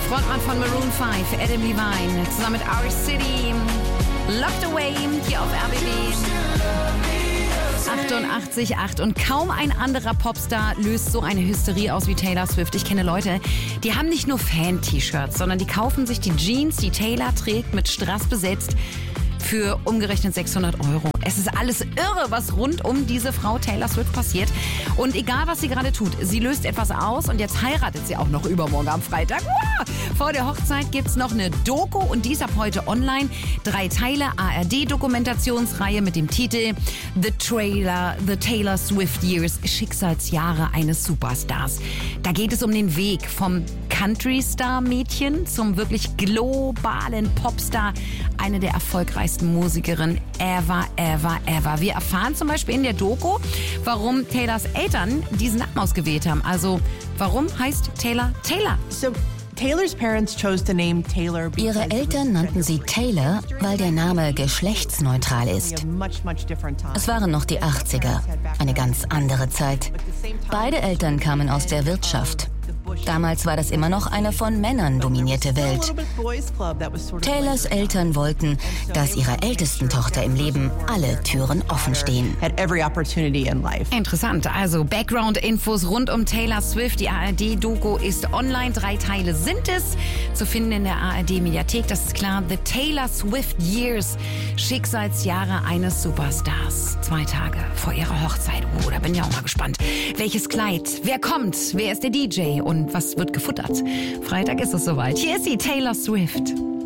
Frontmann von Maroon 5, Adam Levine, zusammen mit R. City, Locked Away, hier auf RBB 88,8. Und kaum ein anderer Popstar löst so eine Hysterie aus wie Taylor Swift. Ich kenne Leute, die haben nicht nur Fan-T-Shirts, sondern die kaufen sich die Jeans, die Taylor trägt, mit Strass besetzt, für umgerechnet 600 €. Es ist alles irre, was rund um diese Frau Taylor Swift passiert. Und egal, was sie gerade tut, sie löst etwas aus und jetzt heiratet sie auch noch übermorgen am Freitag. Wow! Vor der Hochzeit gibt's noch eine Doku und die ist ab heute online. 3 Teile ARD-Dokumentationsreihe mit dem Titel The Taylor Swift Years, Schicksalsjahre eines Superstars. Da geht es um den Weg vom Country-Star-Mädchen zum wirklich globalen Popstar, eine der erfolgreichsten Musikerinnen ever. Wir erfahren zum Beispiel in der Doku, warum Taylors Eltern diesen Namen ausgewählt haben. Also, warum heißt Taylor Taylor? Ihre Eltern nannten sie Taylor, weil der Name geschlechtsneutral ist. Es waren noch die 80er, eine ganz andere Zeit. Beide Eltern kamen aus der Wirtschaft. Damals war das immer noch eine von Männern dominierte Welt. Taylors Eltern wollten, dass ihrer ältesten Tochter im Leben alle Türen offen stehen. Interessant, also Background-Infos rund um Taylor Swift. Die ARD-Doku ist online, 3 Teile sind es, zu finden in der ARD-Mediathek. Das ist klar, The Taylor Swift Years, Schicksalsjahre eines Superstars. 2 Tage vor ihrer Hochzeit. Oh, da bin ich auch mal gespannt. Welches Kleid? Wer kommt? Wer ist der DJ? Und was wird gefuttert? Freitag ist es soweit. Hier ist sie, Taylor Swift.